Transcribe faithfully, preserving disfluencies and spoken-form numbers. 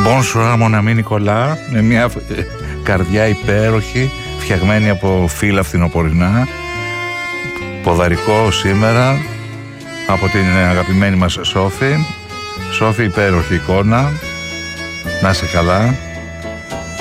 Bonsoir mon ami Νικολά, με μια καρδιά υπέροχη, φτιαγμένη από φύλλα φθινοπορεινά, ποδαρικό σήμερα, από την αγαπημένη μας Σόφη. Σόφη, υπέροχη εικόνα, να είσαι καλά.